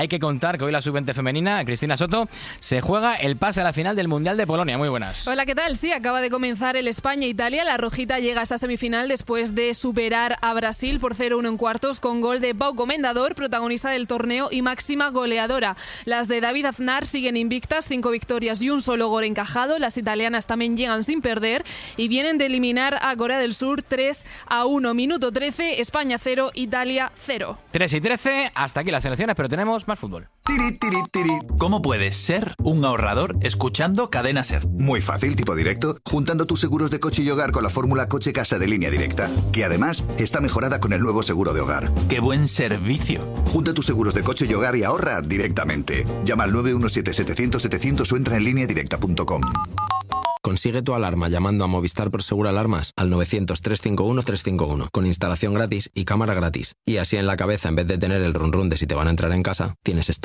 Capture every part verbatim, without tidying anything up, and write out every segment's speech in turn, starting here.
hay que contar que hoy la sub veinte femenina, Cristina Soto, se juega el pase a la final del Mundial de Polonia. Muy buenas. Hola, ¿qué tal? Sí, acaba de comenzar el España-Italia. La rojita llega a esta semifinal después de superar a Brasil por cero uno en cuartos con gol de Pau Comendador, protagonista del torneo y máxima goleadora. Las de David Aznar siguen invictas, cinco victorias y un solo gol encajado. Las italianas también llegan sin perder y vienen de eliminar a Corea del Sur tres a uno. Minuto trece, España cero, Italia cero. tres y trece, hasta aquí las selecciones, pero tenemos más fútbol. Tiri, tiri, tiri. ¿Cómo puedes ser un ahorrador escuchando Cadena Ser? Muy fácil, tipo directo, juntando tus seguros de coche y hogar con la fórmula Coche Casa de Línea Directa, que además está mejorada con el nuevo seguro de hogar. ¡Qué buen servicio! Junta tus seguros de coche y hogar y ahorra directamente. Llama al nueve uno siete setecientos setecientos o entra en línea directa punto com. Consigue tu alarma llamando a Movistar Prosegur Alarmas al novecientos, trescientos cincuenta y uno, trescientos cincuenta y uno, con instalación gratis y cámara gratis. Y así en la cabeza, en vez de tener el run run de si te van a entrar en casa, tienes esto.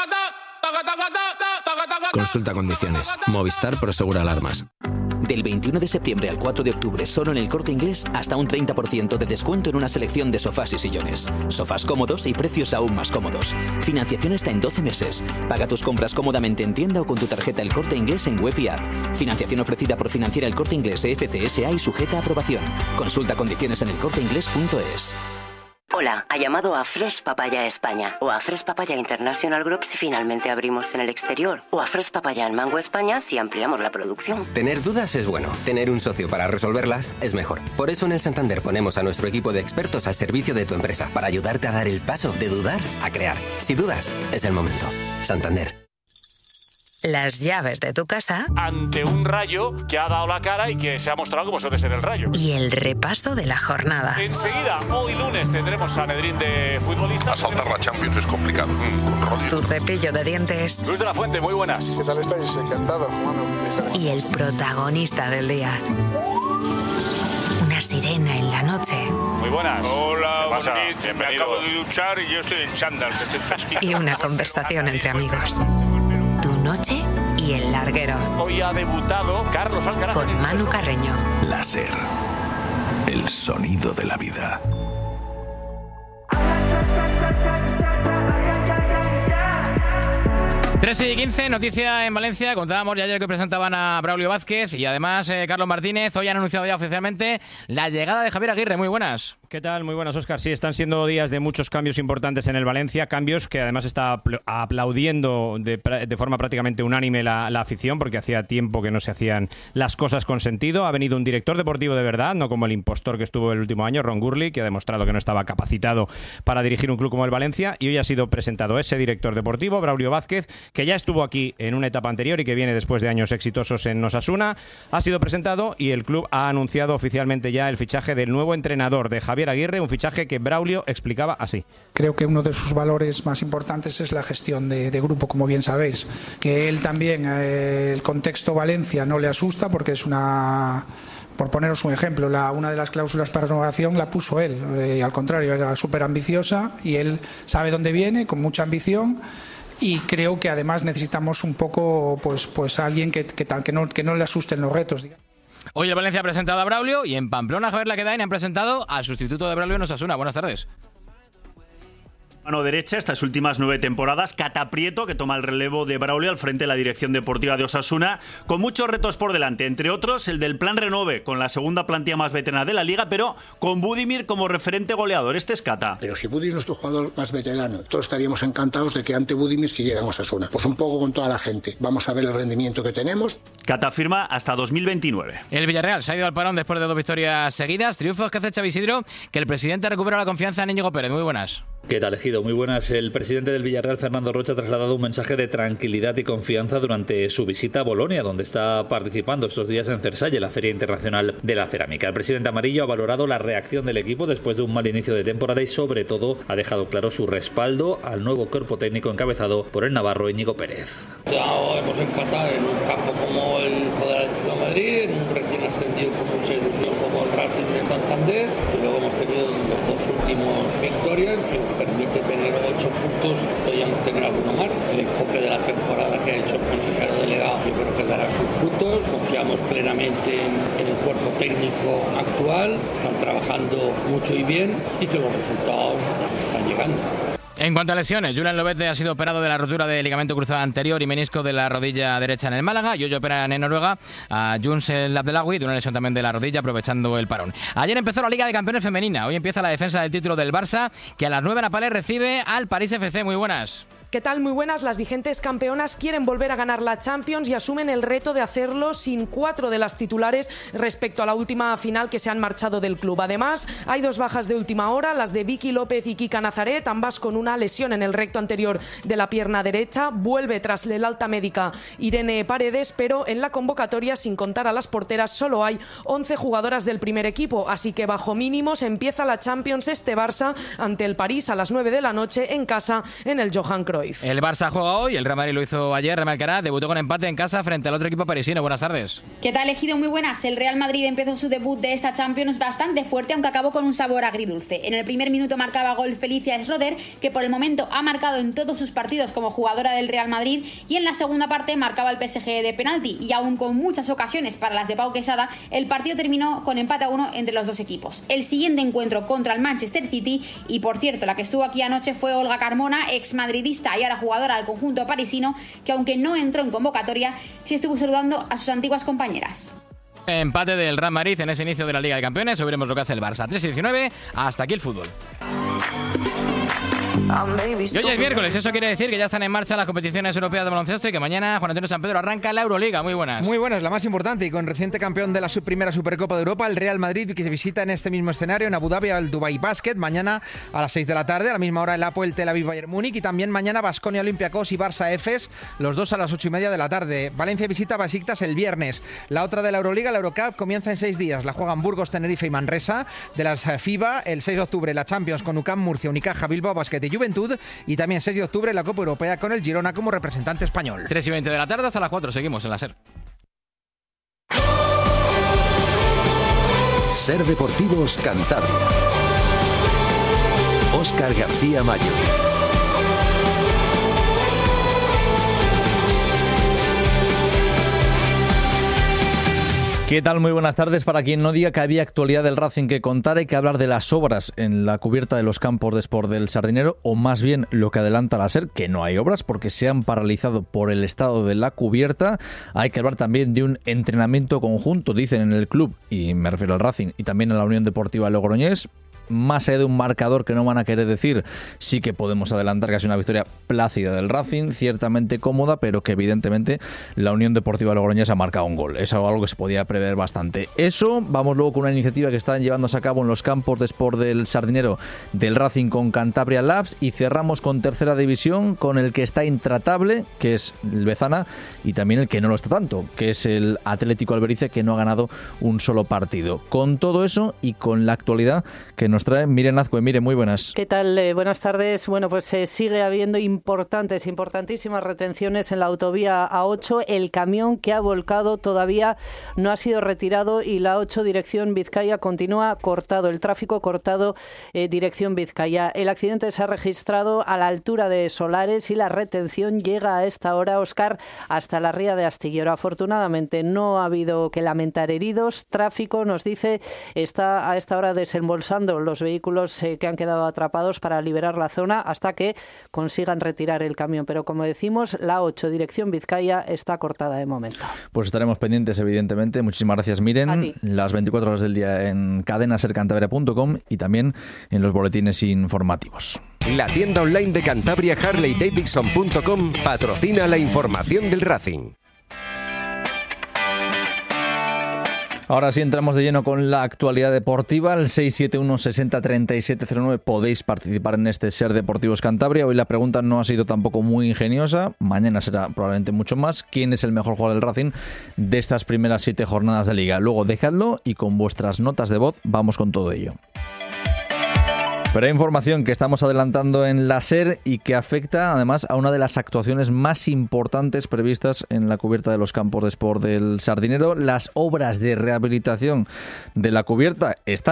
Consulta condiciones. Movistar Prosegur Alarmas. Del veintiuno de septiembre al cuatro de octubre, solo en El Corte Inglés, hasta un treinta por ciento de descuento en una selección de sofás y sillones. Sofás cómodos y precios aún más cómodos. Financiación hasta en doce meses. Paga tus compras cómodamente en tienda o con tu tarjeta El Corte Inglés en web y app. Financiación ofrecida por Financiera El Corte Inglés E F C S A y sujeta a aprobación. Consulta condiciones en el corte inglés punto es. Hola, ha llamado a Fresh Papaya España o a Fresh Papaya International Group si finalmente abrimos en el exterior o a Fresh Papaya en Mango España si ampliamos la producción. Tener dudas es bueno, tener un socio para resolverlas es mejor. Por eso en el Santander ponemos a nuestro equipo de expertos al servicio de tu empresa para ayudarte a dar el paso de dudar a crear. Si dudas, es el momento. Santander. Las llaves de tu casa ante un Rayo que ha dado la cara y que se ha mostrado como suele ser el Rayo. Y el repaso de la jornada. Enseguida, hoy lunes, tendremos Sanedrín de futbolistas. Asaltar la Champions es complicado. Mm, con tu cepillo de dientes. Luis de la Fuente, muy buenas. ¿Qué tal estáis? Encantado. Y el protagonista del día. Una sirena en la noche. Muy buenas. Hola, pasa? Bonito. Me acabo de duchar y yo estoy en chándal. Que estoy fresquito. Y una conversación entre amigos. Tu noche y el larguero. Hoy ha debutado Carlos Alcaraz con Manu Carreño. La Ser, el sonido de la vida. trece y quince, noticia en Valencia. Contábamos ya ayer que presentaban a Braulio Vázquez y además eh, Carlos Martínez. Hoy han anunciado ya oficialmente la llegada de Javier Aguirre. Muy buenas. ¿Qué tal? Muy buenas, Óscar. Sí, están siendo días de muchos cambios importantes en el Valencia, cambios que además está aplaudiendo de, de forma prácticamente unánime la, la afición, porque hacía tiempo que no se hacían las cosas con sentido. Ha venido un director deportivo de verdad, no como el impostor que estuvo el último año, Ron Gurley, que ha demostrado que no estaba capacitado para dirigir un club como el Valencia, y hoy ha sido presentado ese director deportivo, Braulio Vázquez, que ya estuvo aquí en una etapa anterior y que viene después de años exitosos en Osasuna. Ha sido presentado y el club ha anunciado oficialmente ya el fichaje del nuevo entrenador, de Javier Aguirre, un fichaje que Braulio explicaba así. Creo que uno de sus valores más importantes es la gestión de, de grupo, como bien sabéis. Que él también, eh, el contexto Valencia no le asusta porque es una... Por poneros un ejemplo, la, una de las cláusulas para renovación la puso él. Eh, al contrario, era súper ambiciosa y él sabe dónde viene, con mucha ambición. Y creo que además necesitamos un poco, pues, pues alguien que, que, que, no, que no le asusten los retos, digamos. Hoy el Valencia ha presentado a Braulio y en Pamplona, Javier Laquedain, han presentado al sustituto de Braulio en Osasuna. Buenas tardes. Mano derecha, estas últimas nueve temporadas, Cata Prieto, que toma el relevo de Braulio al frente de la dirección deportiva de Osasuna, con muchos retos por delante, entre otros el del Plan Renove, con la segunda plantilla más veterana de la Liga, pero con Budimir como referente goleador. Este es Cata. Pero si Budimir es nuestro jugador más veterano, todos estaríamos encantados de que ante Budimir siguiera en Osasuna. Pues un poco con toda la gente. Vamos a ver el rendimiento que tenemos. Cata firma hasta dos mil veintinueve. El Villarreal se ha ido al parón después de dos victorias seguidas. Triunfos que hace Xavi Isidro, que el presidente recupera la confianza en Íñigo Pérez. Muy buenas. ¿Qué tal, Ejido? Muy buenas. El presidente del Villarreal, Fernando Rocha, ha trasladado un mensaje de tranquilidad y confianza durante su visita a Bolonia, donde está participando estos días en Cersalle, la Feria Internacional de la Cerámica. El presidente amarillo ha valorado la reacción del equipo después de un mal inicio de temporada y, sobre todo, ha dejado claro su respaldo al nuevo cuerpo técnico encabezado por el navarro Íñigo Pérez. Ya hemos empatado en un campo como el Poder Atlético de Madrid, en un recién ascendido con mucha ilusión como el Racing de Santander, y luego hemos tenido los dos últimos victorias, que permite tener ocho puntos, podríamos tener alguno más. El enfoque de la temporada que ha hecho el consejero delegado yo creo que dará sus frutos. Confiamos plenamente en, en el cuerpo técnico actual, están trabajando mucho y bien y que los resultados están llegando. En cuanto a lesiones, Julián Lobete ha sido operado de la rotura del ligamento cruzado anterior y menisco de la rodilla derecha en el Málaga, y hoy operan en Noruega a Juns El Abdelawi de una lesión también de la rodilla, aprovechando el parón. Ayer empezó la Liga de Campeones femenina, hoy empieza la defensa del título del Barça, que a las nueve en Napales recibe al París F C. Muy buenas. ¿Qué tal? Muy buenas. Las vigentes campeonas quieren volver a ganar la Champions y asumen el reto de hacerlo sin cuatro de las titulares respecto a la última final que se han marchado del club. Además, hay dos bajas de última hora, las de Vicky López y Kika Nazaret, ambas con una lesión en el recto anterior de la pierna derecha. Vuelve tras el alta médica Irene Paredes, pero en la convocatoria, sin contar a las porteras, solo hay once jugadoras del primer equipo, así que bajo mínimos empieza la Champions este Barça ante el París a las nueve de la noche en casa en el Johan Cruyff. El Barça juega hoy, el Real Madrid lo hizo ayer, Rema Alcaraz debutó con empate en casa frente al otro equipo parisino. Buenas tardes. ¿Qué tal, Ejido? Muy buenas. El Real Madrid empezó su debut de esta Champions bastante fuerte, aunque acabó con un sabor agridulce. En el primer minuto marcaba gol Felicia Schroeder, que por el momento ha marcado en todos sus partidos como jugadora del Real Madrid, y en la segunda parte marcaba el P S G de penalti, y aún con muchas ocasiones para las de Pau Quesada, el partido terminó con empate a uno entre los dos equipos. El siguiente encuentro contra el Manchester City, y por cierto, la que estuvo aquí anoche fue Olga Carmona, ex madridista y ahora jugadora del conjunto parisino, que aunque no entró en convocatoria, sí estuvo saludando a sus antiguas compañeras. Empate del Real Madrid en ese inicio de la Liga de Campeones. Hoy veremos lo que hace el Barça. tres y diecinueve, hasta aquí el fútbol. Y hoy es miércoles, eso quiere decir que ya están en marcha las competiciones europeas de baloncesto y que mañana Juan Antonio San Pedro arranca la Euroliga. Muy buenas. Muy buenas, la más importante, y con reciente campeón de la sub- primera Supercopa de Europa, el Real Madrid, que se visita en este mismo escenario en Abu Dhabi al Dubai Basket, mañana a las seis de la tarde, a la misma hora el Apoel Tel Aviv Bayern Múnich, y también mañana Baskonia Olympiacos y Barça Efes, los dos a las ocho y media de la tarde. Valencia visita Besiktas el viernes. La otra de la Euroliga, la Eurocup, comienza en seis días. La juegan Burgos, Tenerife y Manresa. De las FIBA, el seis de octubre la Champions con U C A M Murcia, Unicaja, Bilbao Basket y Juventud, y también seis de octubre la Copa Europea con el Girona como representante español. tres y veinte de la tarde hasta las cuatro, seguimos en la SER. SER Deportivos Cantabria. Óscar García Mayo. ¿Qué tal? Muy buenas tardes. Para quien no diga que había actualidad del Racing que contar, hay que hablar de las obras en la cubierta de los campos de Sport del Sardinero, o más bien lo que adelanta la SER, que no hay obras porque se han paralizado por el estado de la cubierta. Hay que hablar también de un entrenamiento conjunto, dicen en el club, y me refiero al Racing, y también a la Unión Deportiva Logroñés. Más allá de un marcador que no van a querer decir, sí que podemos adelantar que ha sido una victoria plácida del Racing, ciertamente cómoda, pero que evidentemente la Unión Deportiva Logroñés ha marcado un gol. Es algo que se podía prever bastante. Eso, vamos luego con una iniciativa que están llevándose a cabo en los campos de Sport del Sardinero del Racing con Cantabria Labs, y cerramos con tercera división con el que está intratable, que es el Bezana, y también el que no lo está tanto, que es el Atlético Alberice, que no ha ganado un solo partido. Con todo eso y con la actualidad que nos trae Miren Azcue. Mire, muy buenas. ¿Qué tal? Eh, buenas tardes. Bueno, pues eh, sigue habiendo importantes, importantísimas retenciones en la autovía A ocho. El camión que ha volcado todavía no ha sido retirado y la ocho dirección Vizcaya continúa cortado. El tráfico cortado eh, dirección Vizcaya. El accidente se ha registrado a la altura de Solares y la retención llega a esta hora, Óscar, hasta la ría de Astillero. Afortunadamente no ha habido que lamentar heridos. Tráfico, nos dice, está a esta hora desembolsando los vehículos eh, que han quedado atrapados para liberar la zona hasta que consigan retirar el camión. Pero como decimos, la ocho, dirección Vizcaya, está cortada de momento. Pues estaremos pendientes, evidentemente. Muchísimas gracias, Miren. Las veinticuatro horas del día en cadena ser cantabria punto com y también en los boletines informativos. La tienda online de Cantabria Harley Davidson punto com patrocina la información del Racing. Ahora sí entramos de lleno con la actualidad deportiva. Al seis siete uno sesenta treinta y siete cero nueve podéis participar en este SER Deportivos Cantabria. Hoy la pregunta no ha sido tampoco muy ingeniosa. Mañana será probablemente mucho más. ¿Quién es el mejor jugador del Racing de estas primeras siete jornadas de Liga? Luego dejadlo y con vuestras notas de voz vamos con todo ello. Pero hay información que estamos adelantando en la SER y que afecta además a una de las actuaciones más importantes previstas en la cubierta de los campos de Sport del Sardinero. Las obras de rehabilitación de la cubierta están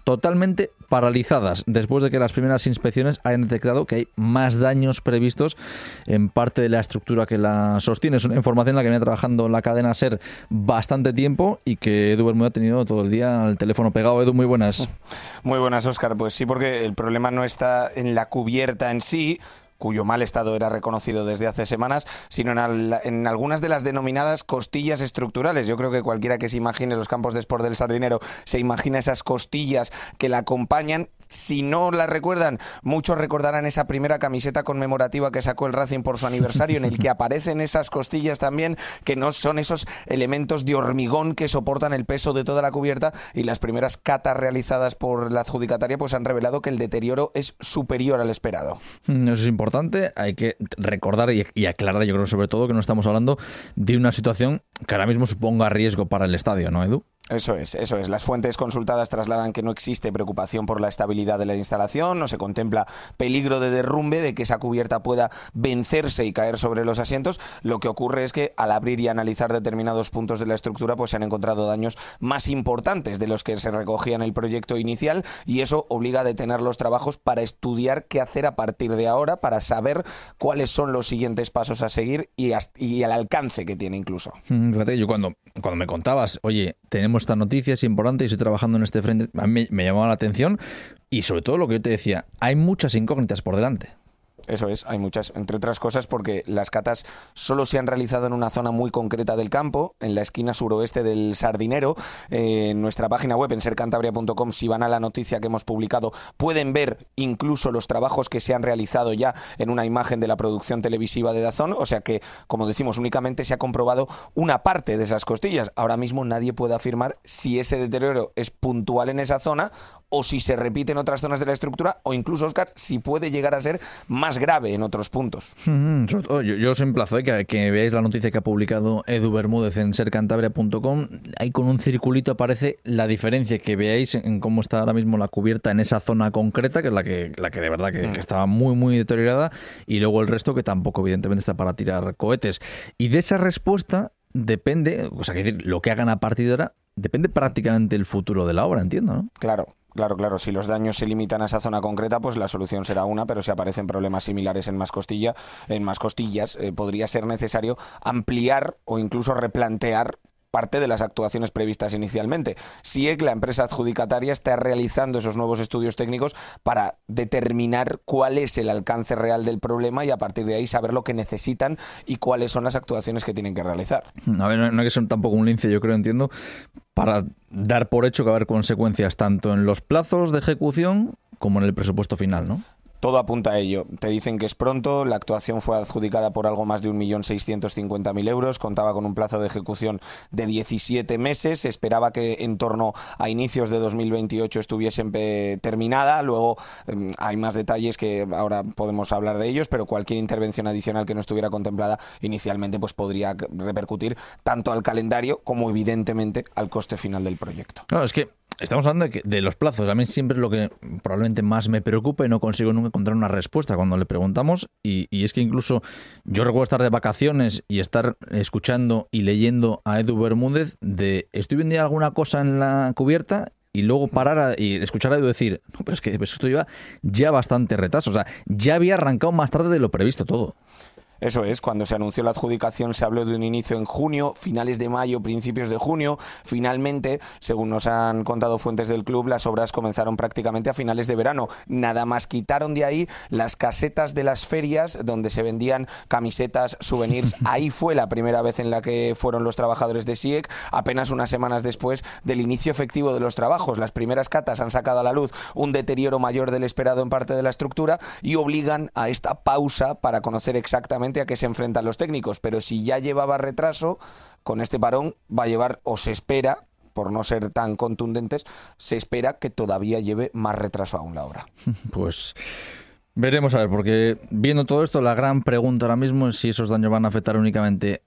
totalmente paralizadas después de que las primeras inspecciones hayan detectado que hay más daños previstos en parte de la estructura que la sostiene. Es una información en la que viene trabajando la cadena SER bastante tiempo y que Edu Bermúdez ha tenido todo el día al teléfono pegado. Edu, muy buenas. Muy buenas, Óscar. Pues sí, porque el problema no está en la cubierta en sí, cuyo mal estado era reconocido desde hace semanas, sino en, al, en algunas de las denominadas costillas estructurales. Yo creo que cualquiera que se imagine los campos de Sport del Sardinero se imagina esas costillas que la acompañan. Si no las recuerdan, muchos recordarán esa primera camiseta conmemorativa que sacó el Racing por su aniversario, en el que aparecen esas costillas también, que no son esos elementos de hormigón que soportan el peso de toda la cubierta, y las primeras catas realizadas por la adjudicataria pues han revelado que el deterioro es superior al esperado. Eso es importante. Hay que recordar y, y aclarar, yo creo sobre todo, que no estamos hablando de una situación que ahora mismo suponga riesgo para el estadio, ¿no, Edu? Eso es, eso es. Las fuentes consultadas trasladan que no existe preocupación por la estabilidad de la instalación, no se contempla peligro de derrumbe, de que esa cubierta pueda vencerse y caer sobre los asientos. Lo que ocurre es que al abrir y analizar determinados puntos de la estructura, pues se han encontrado daños más importantes de los que se recogía en el proyecto inicial, y eso obliga a detener los trabajos para estudiar qué hacer a partir de ahora, para saber cuáles son los siguientes pasos a seguir y, y el alcance que tiene incluso. Fíjate, yo cuando, cuando me contabas, oye, tenemos esta noticia, es importante y estoy trabajando en este frente, a mí me, me llamaba la atención, y sobre todo lo que yo te decía, hay muchas incógnitas por delante. Eso es, hay muchas, entre otras cosas porque las catas solo se han realizado en una zona muy concreta del campo, en la esquina suroeste del Sardinero. Eh, en nuestra página web, en ser cantabria punto com, si van a la noticia que hemos publicado, pueden ver incluso los trabajos que se han realizado ya en una imagen de la producción televisiva de DAZN, o sea que, como decimos, únicamente se ha comprobado una parte de esas costillas. Ahora mismo nadie puede afirmar si ese deterioro es puntual en esa zona o si se repite en otras zonas de la estructura, o incluso, Óscar, si puede llegar a ser más grave en otros puntos. Mm, sobre todo, yo, yo os emplazo eh, que, que veáis la noticia que ha publicado Edu Bermúdez en ser cantabria punto com. Ahí con un circulito aparece la diferencia, que veáis en cómo está ahora mismo la cubierta en esa zona concreta, que es la que, la que de verdad que, mm. que estaba muy, muy deteriorada, y luego el resto que tampoco evidentemente está para tirar cohetes. Y de esa respuesta depende, o sea, que decir, lo que hagan a partir de ahora, depende prácticamente el futuro de la obra, entiendo, ¿no? Claro. Claro, claro, si los daños se limitan a esa zona concreta, pues la solución será una, pero si aparecen problemas similares en más costilla, en más costillas, eh, podría ser necesario ampliar o incluso replantear parte de las actuaciones previstas inicialmente. S I E C, la empresa adjudicataria, está realizando esos nuevos estudios técnicos para determinar cuál es el alcance real del problema y a partir de ahí saber lo que necesitan y cuáles son las actuaciones que tienen que realizar. A ver, no hay que ser tampoco un lince, yo creo, entiendo, para dar por hecho que va a haber consecuencias tanto en los plazos de ejecución como en el presupuesto final, ¿no? Todo apunta a ello. Te dicen que es pronto, la actuación fue adjudicada por algo más de un millón seiscientos cincuenta mil euros, contaba con un plazo de ejecución de diecisiete meses, se esperaba que en torno a inicios de dos mil veintiocho estuviese terminada, luego eh, hay más detalles que ahora podemos hablar de ellos, pero cualquier intervención adicional que no estuviera contemplada inicialmente pues podría repercutir tanto al calendario como evidentemente al coste final del proyecto. Claro, es que estamos hablando de, que, de los plazos. A mí siempre es lo que probablemente más me preocupa y no consigo nunca encontrar una respuesta cuando le preguntamos. Y, y es que incluso yo recuerdo estar de vacaciones y estar escuchando y leyendo a Edu Bermúdez de estoy viendo alguna cosa en la cubierta y luego parar a, y escuchar a Edu decir no, pero es que esto lleva ya bastante retraso. O sea, ya había arrancado más tarde de lo previsto todo. Eso es, cuando se anunció la adjudicación se habló de un inicio en junio, finales de mayo, principios de junio. Finalmente, según nos han contado fuentes del club, las obras comenzaron prácticamente a finales de verano. Nada más quitaron de ahí las casetas de las ferias donde se vendían camisetas, souvenirs. Ahí fue la primera vez en la que fueron los trabajadores de S I E C, apenas unas semanas después del inicio efectivo de los trabajos. Las primeras catas han sacado a la luz un deterioro mayor del esperado en parte de la estructura y obligan a esta pausa para conocer exactamente a qué se enfrentan los técnicos, pero si ya llevaba retraso, con este parón va a llevar, o se espera, por no ser tan contundentes, se espera que todavía lleve más retraso aún la obra. Pues veremos a ver, porque viendo todo esto, la gran pregunta ahora mismo es si esos daños van a afectar únicamente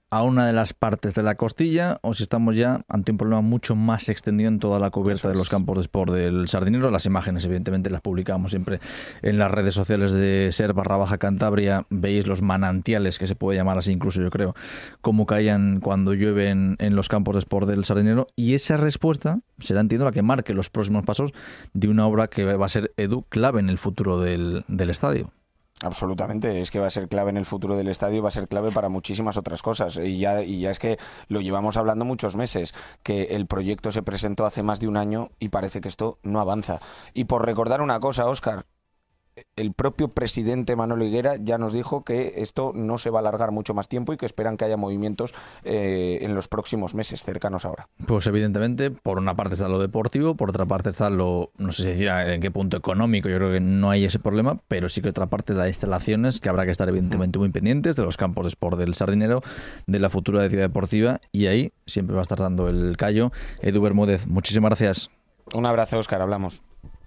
a una de las partes de la costilla o si estamos ya ante un problema mucho más extendido en toda la cubierta de los campos de sport del Sardinero. Las imágenes evidentemente las publicamos siempre en las redes sociales de Ser barra baja Cantabria. Veis los manantiales, que se puede llamar así incluso yo creo, como caían cuando llueve en, en los campos de sport del Sardinero, y esa respuesta será, entiendo, la que marque los próximos pasos de una obra que va a ser, Edu, clave en el futuro del, del estadio. Absolutamente, es que va a ser clave en el futuro del estadio, va a ser clave para muchísimas otras cosas y ya, y ya es que lo llevamos hablando muchos meses, que el proyecto se presentó hace más de un año y parece que esto no avanza. Y por recordar una cosa, Óscar, el propio presidente Manolo Higuera ya nos dijo que esto no se va a alargar mucho más tiempo y que esperan que haya movimientos eh, en los próximos meses cercanos ahora. Pues evidentemente, por una parte está lo deportivo, por otra parte está lo, no sé si decir en qué punto económico, yo creo que no hay ese problema, pero sí que otra parte de las instalaciones, que habrá que estar evidentemente muy pendientes de los campos de sport del Sardinero, de la futura ciudad deportiva, y ahí siempre va a estar dando el callo. Edu Bermúdez, muchísimas gracias. Un abrazo, Óscar, hablamos.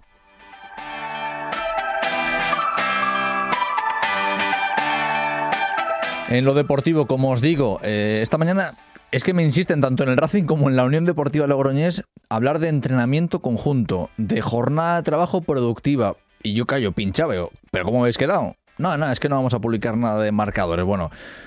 En lo deportivo, como os digo, eh, esta mañana es que me insisten tanto en el Racing como en la Unión Deportiva Logroñés hablar de entrenamiento conjunto, de jornada de trabajo productiva. Y yo callo, pinchado, ¿pero cómo habéis quedado? No, no, es que no vamos a publicar nada de marcadores. Bueno,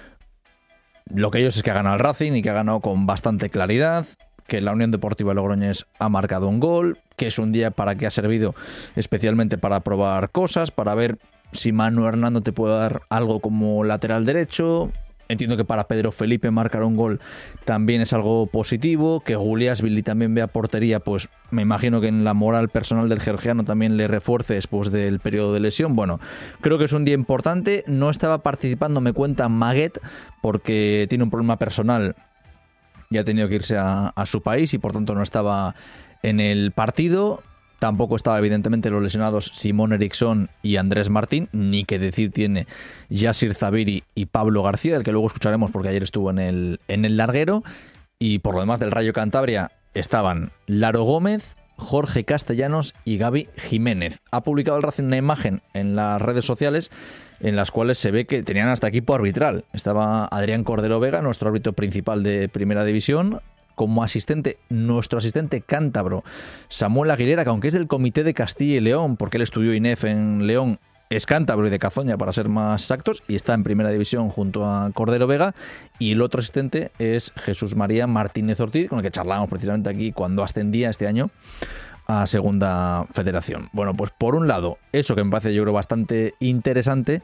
lo que ellos es que ha ganado el Racing y que ha ganado con bastante claridad, que la Unión Deportiva Logroñés ha marcado un gol, que es un día para que ha servido especialmente para probar cosas, para ver si Manu Hernando te puede dar algo como lateral derecho. Entiendo que para Pedro Felipe marcar un gol también es algo positivo, que Guliasvili también vea portería, pues me imagino que en la moral personal del georgiano también le refuerce después del periodo de lesión. Bueno, creo que es un día importante. No estaba participando, me cuenta Maguet, porque tiene un problema personal y ha tenido que irse a, a su país y por tanto no estaba en el partido. Tampoco estaba evidentemente los lesionados Simón Eriksson y Andrés Martín, ni que decir tiene Yasir Zabiri y Pablo García, del que luego escucharemos porque ayer estuvo en el, en el larguero. Y por lo demás del Rayo Cantabria estaban Laro Gómez, Jorge Castellanos y Gaby Jiménez. Ha publicado el Racing una imagen en las redes sociales en las cuales se ve que tenían hasta equipo arbitral. Estaba Adrián Cordero Vega, nuestro árbitro principal de Primera División, como asistente, nuestro asistente cántabro, Samuel Aguilera, que aunque es del Comité de Castilla y León, porque él estudió I N E F en León, es cántabro y de Cazoña, para ser más exactos, y está en Primera División junto a Cordero Vega. Y el otro asistente es Jesús María Martínez Ortiz, con el que charlamos precisamente aquí cuando ascendía este año a Segunda Federación. Bueno, pues por un lado, eso que me parece yo creo bastante interesante.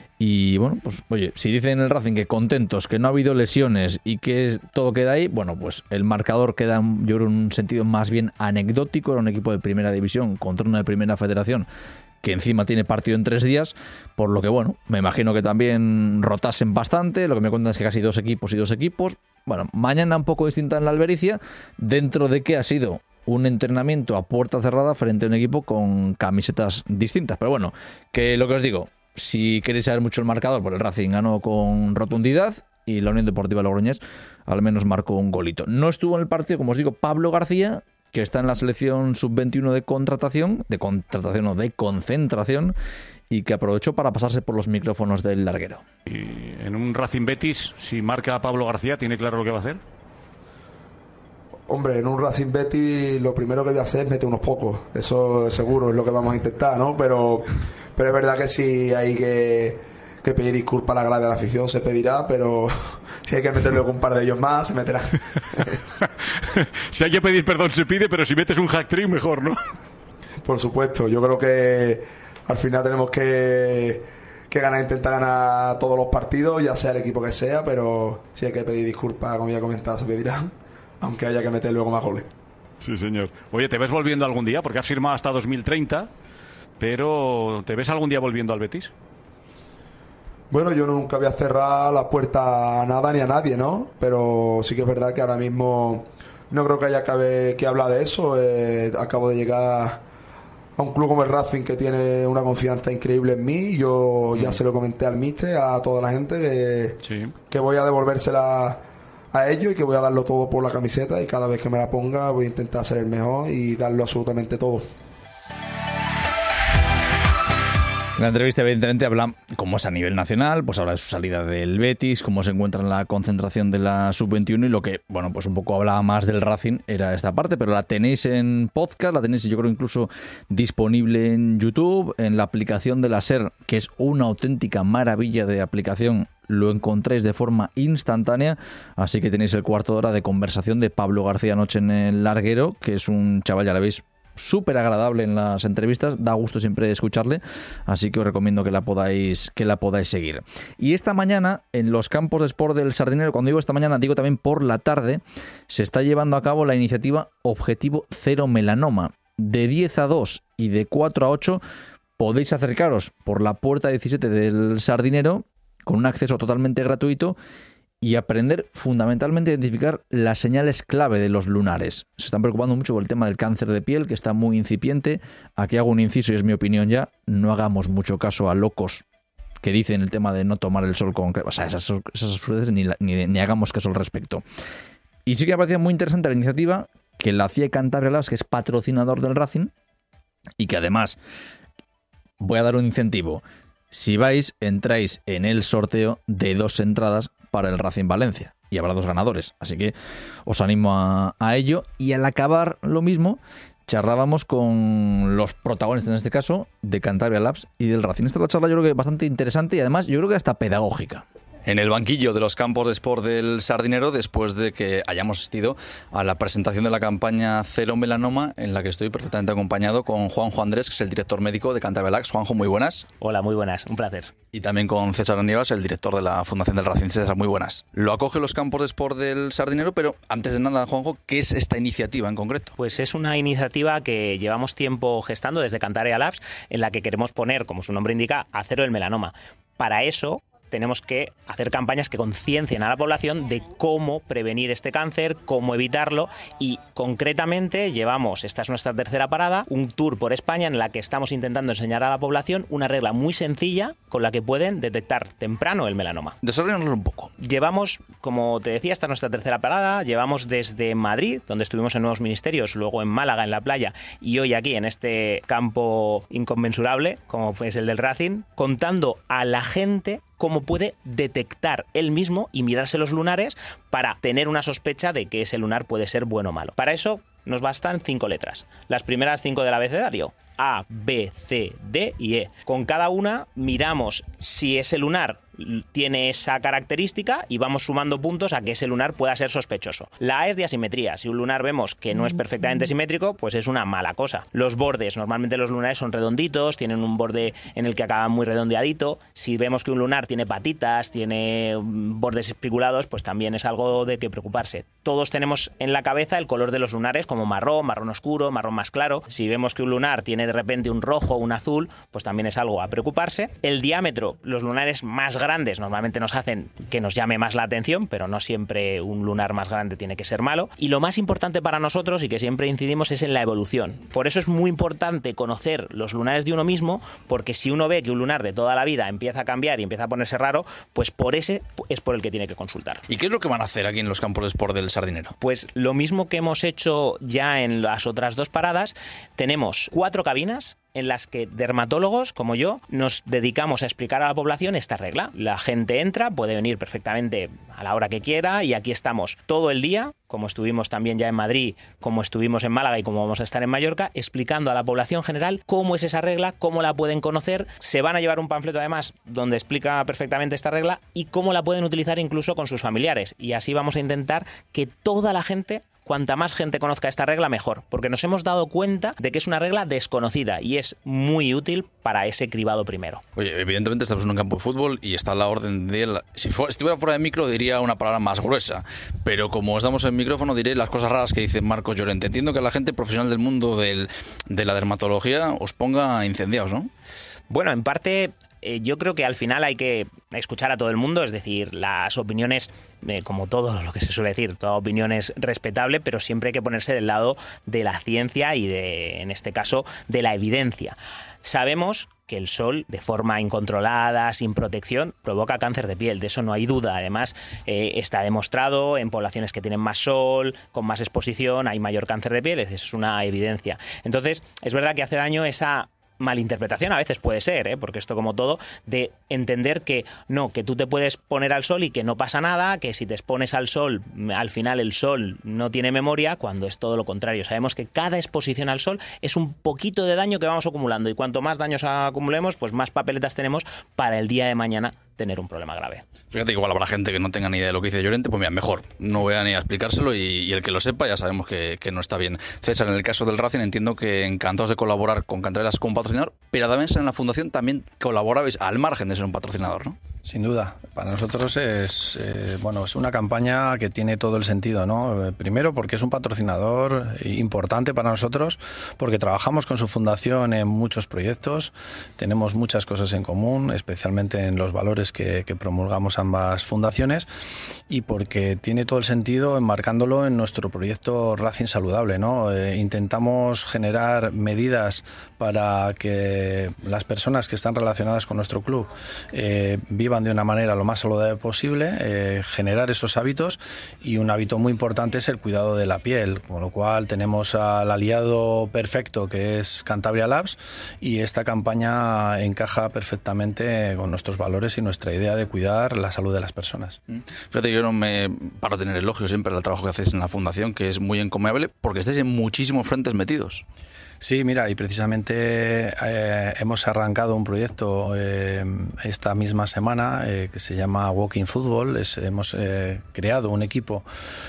Y bueno, pues oye, si dicen en el Racing que contentos, que no ha habido lesiones y que todo queda ahí, bueno, pues el marcador queda, yo creo, en un sentido más bien anecdótico. Era un equipo de Primera División contra una de Primera Federación que encima tiene partido en tres días, por lo que bueno, me imagino que también rotasen bastante. Lo que me cuentan es que casi dos equipos y dos equipos. Bueno, mañana un poco distinta en la Albericia, dentro de que ha sido un entrenamiento a puerta cerrada frente a un equipo con camisetas distintas. Pero bueno, que lo que os digo, si queréis saber mucho el marcador, pues el Racing ganó con rotundidad y la Unión Deportiva Logroñés al menos marcó un golito. No estuvo en el partido, como os digo, Pablo García, que está en la selección sub veintiuno de contratación, de contratación o de concentración, y que aprovechó para pasarse por los micrófonos del larguero. Y en un Racing Betis, si marca a Pablo García, ¿tiene claro lo que va a hacer? Hombre, en un Racing Betis lo primero que voy a hacer es meter unos pocos. Eso seguro es lo que vamos a intentar, ¿no? Pero, pero es verdad que si hay que, que pedir disculpas a la grada de la afición, se pedirá, pero si hay que meterle con un par de ellos más, se meterá. Si hay que pedir perdón, se pide, pero si metes un hat-trick, mejor, ¿no? Por supuesto, yo creo que al final tenemos que, que ganar, intentar ganar todos los partidos, ya sea el equipo que sea, pero si hay que pedir disculpas, como ya he comentado, se pedirán, aunque haya que meter luego más goles. Sí, señor. Oye, ¿te ves volviendo algún día? Porque has firmado hasta dos mil treinta, pero ¿te ves algún día volviendo al Betis? Bueno, yo nunca voy a cerrar la puerta a nada ni a nadie, ¿no? Pero sí que es verdad que ahora mismo no creo que haya que, que hablar de eso. Eh, acabo de llegar a un club como el Racing que tiene una confianza increíble en mí. Yo mm. ya se lo comenté al míster, a toda la gente, que, sí. que voy a devolvérsela a ellos y que voy a darlo todo por la camiseta, y cada vez que me la ponga voy a intentar ser el mejor y darlo absolutamente todo. La entrevista evidentemente habla cómo es a nivel nacional, pues habla de su salida del Betis, cómo se encuentra en la concentración de la sub veintiuno y lo que, bueno, pues un poco hablaba más del Racing era esta parte, pero la tenéis en podcast, la tenéis yo creo incluso disponible en YouTube, en la aplicación de la SER, que es una auténtica maravilla de aplicación, lo encontráis de forma instantánea, así que tenéis el cuarto de hora de conversación de Pablo García Noche en el larguero, que es un chaval, ya lo veis, súper agradable en las entrevistas, da gusto siempre escucharle, así que os recomiendo que la podáis que la podáis seguir. Y esta mañana, en los campos de Sport del Sardinero, cuando digo esta mañana, digo también por la tarde, se está llevando a cabo la iniciativa Objetivo Cero Melanoma. De diez a dos y de cuatro a ocho podéis acercaros por la puerta diecisiete del Sardinero, con un acceso totalmente gratuito, y aprender fundamentalmente a identificar las señales clave de los lunares. Se están preocupando mucho por el tema del cáncer de piel, que está muy incipiente. Aquí hago un inciso y es mi opinión ya. No hagamos mucho caso a locos que dicen el tema de no tomar el sol con crema. O sea, esas, esas absurdeces ni, ni, ni hagamos caso al respecto. Y sí que me parecía muy interesante la iniciativa que la hacía Cantabria Labs, que es patrocinador del Racing, y que además voy a dar un incentivo. Si vais, entráis en el sorteo de dos entradas para el Racing Valencia y habrá dos ganadores, así que os animo a, a ello. Y al acabar lo mismo, charlábamos con los protagonistas, en este caso, de Cantabria Labs y del Racing. Esta es la charla yo creo que bastante interesante y además yo creo que hasta pedagógica. En el banquillo de los campos de Sport del Sardinero, después de que hayamos asistido a la presentación de la campaña Cero Melanoma, en la que estoy perfectamente acompañado con Juanjo Andrés, que es el director médico de Cantabria Labs. Juanjo, muy buenas. Hola, muy buenas, un placer. Y también con César Aníbal, el director de la Fundación del Racing. César, muy buenas. Lo acoge los campos de Sport del Sardinero, pero antes de nada, Juanjo, ¿qué es esta iniciativa en concreto? Pues es una iniciativa que llevamos tiempo gestando desde Cantabria Labs, en la que queremos poner, como su nombre indica, a cero el melanoma. Para eso tenemos que hacer campañas que conciencien a la población de cómo prevenir este cáncer, cómo evitarlo, y concretamente llevamos, esta es nuestra tercera parada, un tour por España en la que estamos intentando enseñar a la población una regla muy sencilla con la que pueden detectar temprano el melanoma. Desarrollanoslo un poco. Llevamos, como te decía, esta es nuestra tercera parada, llevamos desde Madrid, donde estuvimos en Nuevos Ministerios, luego en Málaga, en la playa, y hoy aquí en este campo inconmensurable, como es el del Racing, contando a la gente cómo puede detectar él mismo y mirarse los lunares para tener una sospecha de que ese lunar puede ser bueno o malo. Para eso nos bastan cinco letras, las primeras cinco del abecedario: A, B, C, D y E. Con cada una miramos si ese lunar tiene esa característica y vamos sumando puntos a que ese lunar pueda ser sospechoso. La A es de asimetría. Si un lunar vemos que no es perfectamente simétrico, pues es una mala cosa. Los bordes, normalmente los lunares son redonditos, tienen un borde en el que acaba muy redondeadito. Si vemos que un lunar tiene patitas, tiene bordes espiculados, pues también es algo de que preocuparse. Todos tenemos en la cabeza el color de los lunares como marrón, marrón oscuro, marrón más claro. Si vemos que un lunar tiene de repente un rojo o un azul, pues también es algo a preocuparse. El diámetro, los lunares más grandes grandes normalmente nos hacen que nos llame más la atención, pero no siempre un lunar más grande tiene que ser malo. Y lo más importante para nosotros, y que siempre incidimos, es en la evolución. Por eso es muy importante conocer los lunares de uno mismo, porque si uno ve que un lunar de toda la vida empieza a cambiar y empieza a ponerse raro, pues por ese es por el que tiene que consultar. ¿Y qué es lo que van a hacer aquí en los campos de Sport del Sardinero? Pues lo mismo que hemos hecho ya en las otras dos paradas. Tenemos cuatro cabinas en las que dermatólogos como yo nos dedicamos a explicar a la población esta regla. La gente entra, puede venir perfectamente a la hora que quiera y aquí estamos todo el día, como estuvimos también ya en Madrid, como estuvimos en Málaga y como vamos a estar en Mallorca, explicando a la población general cómo es esa regla, cómo la pueden conocer. Se van a llevar un panfleto además donde explica perfectamente esta regla y cómo la pueden utilizar incluso con sus familiares. Y así vamos a intentar que toda la gente, cuanta más gente conozca esta regla, mejor, porque nos hemos dado cuenta de que es una regla desconocida y es muy útil para ese cribado primero. Oye, evidentemente estamos en un campo de fútbol y está la orden de... La... Si fuera, estuviera fuera de micro diría una palabra más gruesa, pero como estamos en micrófono diré las cosas raras que dice Marcos Llorente. Entiendo que la gente profesional del mundo del, de la dermatología os ponga incendiados, ¿no? Bueno, en parte... Yo creo que al final hay que escuchar a todo el mundo, es decir, las opiniones, eh, como todo lo que se suele decir, toda opinión es respetable, pero siempre hay que ponerse del lado de la ciencia y, de, en este caso, de la evidencia. Sabemos que el sol, de forma incontrolada, sin protección, provoca cáncer de piel, de eso no hay duda. Además, eh, está demostrado en poblaciones que tienen más sol, con más exposición, hay mayor cáncer de piel, es una evidencia. Entonces, es verdad que hace daño esa malinterpretación a veces puede ser, ¿eh? Porque esto como todo, de entender que no, que tú te puedes poner al sol y que no pasa nada, que si te expones al sol, al final el sol no tiene memoria, cuando es todo lo contrario. Sabemos que cada exposición al sol es un poquito de daño que vamos acumulando y cuanto más daños acumulemos, pues más papeletas tenemos para el día de mañana tener un problema grave. Fíjate que igual habrá gente que no tenga ni idea de lo que dice Llorente, pues mira, mejor, no voy a ni a explicárselo y, y el que lo sepa ya sabemos que, que no está bien. César, en el caso del Racing entiendo que encantados de colaborar con Cantarelas como patrocinador, pero además en la fundación también colaborabais al margen de ser un patrocinador, ¿no? Sin duda, para nosotros es eh, bueno, es una campaña que tiene todo el sentido, ¿no? Primero porque es un patrocinador importante para nosotros, porque trabajamos con su fundación en muchos proyectos, tenemos muchas cosas en común, especialmente en los valores que, que promulgamos ambas fundaciones, y porque tiene todo el sentido enmarcándolo en nuestro proyecto Racing Saludable, ¿no? Eh, intentamos generar medidas para que las personas que están relacionadas con nuestro club eh, vivan de una manera lo más saludable posible, eh, generar esos hábitos, y un hábito muy importante es el cuidado de la piel, con lo cual tenemos al aliado perfecto que es Cantabria Labs, y esta campaña encaja perfectamente con nuestros valores y nuestra idea de cuidar la salud de las personas. Fíjate, yo no me paro a tener elogio siempre al trabajo que hacéis en la fundación, que es muy encomiable, porque estáis en muchísimos frentes metidos. Sí, mira, y precisamente eh, hemos arrancado un proyecto eh, esta misma semana eh, que se llama Walking Football. Es, hemos eh, creado un equipo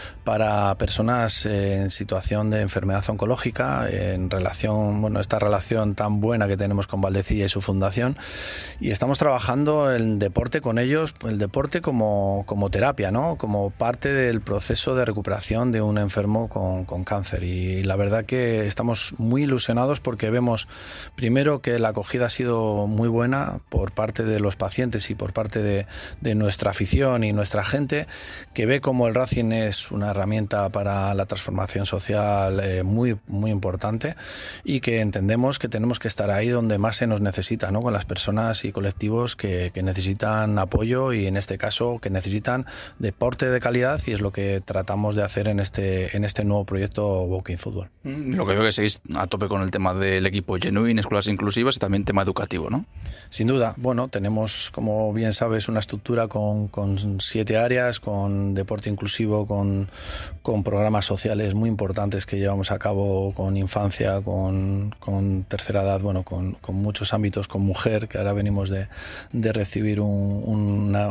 para personas en situación de enfermedad oncológica, en relación, bueno, esta relación tan buena que tenemos con Valdecilla y su fundación, y estamos trabajando el deporte con ellos, el deporte como, como terapia, ¿no? Como parte del proceso de recuperación de un enfermo con, con cáncer, y la verdad que estamos muy ilusionados porque vemos primero que la acogida ha sido muy buena por parte de los pacientes y por parte de, de nuestra afición y nuestra gente, que ve como el Racing es una herramienta para la transformación social eh, muy, muy importante, y que entendemos que tenemos que estar ahí donde más se nos necesita, ¿no? Con las personas y colectivos que, que necesitan apoyo, y en este caso que necesitan deporte de calidad, y es lo que tratamos de hacer en este, en este nuevo proyecto Walking Football. Lo que veo que seguís a tope con el tema del equipo Genuine, escuelas inclusivas y también tema educativo, ¿no? Sin duda. Bueno, tenemos, como bien sabes, una estructura con, con siete áreas, con deporte inclusivo, con con programas sociales muy importantes que llevamos a cabo con infancia, con, con tercera edad, bueno, con, con muchos ámbitos, con mujer, que ahora venimos de, de recibir un, una,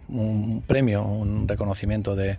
un premio, un reconocimiento de,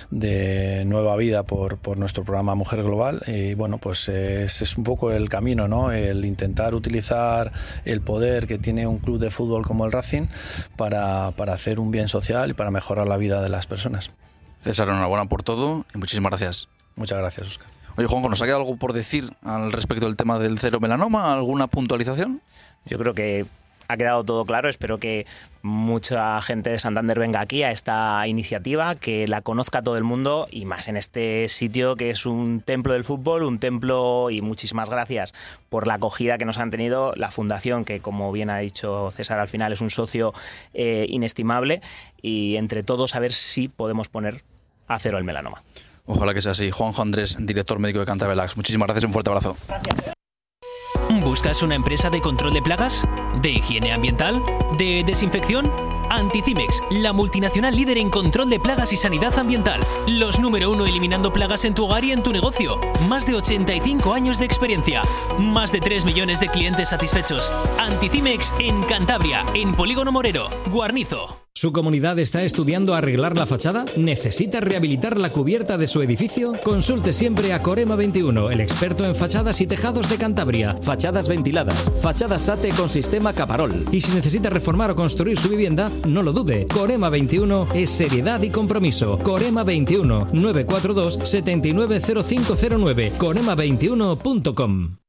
de nueva vida por, por nuestro programa Mujer Global, y bueno, pues ese es un poco el camino, ¿no? El intentar utilizar el poder que tiene un club de fútbol como el Racing para, para hacer un bien social y para mejorar la vida de las personas. César, enhorabuena por todo y muchísimas gracias. Muchas gracias, Óscar. Oye, Juanjo, ¿nos ha quedado algo por decir al respecto del tema del cero melanoma? ¿Alguna puntualización? Yo creo que ha quedado todo claro. Espero que mucha gente de Santander venga aquí a esta iniciativa, que la conozca todo el mundo, y más en este sitio que es un templo del fútbol, un templo, y muchísimas gracias por la acogida que nos han tenido la fundación, que como bien ha dicho César, al final es un socio eh, inestimable, y entre todos a ver si podemos poner a cero el melanoma. Ojalá que sea así. Juanjo Andrés, director médico de Cantabria Labs. Muchísimas gracias y un fuerte abrazo. Gracias. ¿Buscas una empresa de control de plagas? ¿De higiene ambiental? ¿De desinfección? Anticimex, la multinacional líder en control de plagas y sanidad ambiental. Los número uno eliminando plagas en tu hogar y en tu negocio. Más de ochenta y cinco años de experiencia. Más de tres millones de clientes satisfechos. Anticimex en Cantabria, en Polígono Morero, Guarnizo. ¿Su comunidad está estudiando arreglar la fachada? ¿Necesita rehabilitar la cubierta de su edificio? Consulte siempre a Corema veintiuno, el experto en fachadas y tejados de Cantabria. Fachadas ventiladas, fachadas SATE con sistema Caparol. Y si necesita reformar o construir su vivienda, no lo dude. Corema veintiuno es seriedad y compromiso. Corema veintiuno, nueve cuatro dos, siete nueve cero cinco cero nueve. corema veintiuno punto com.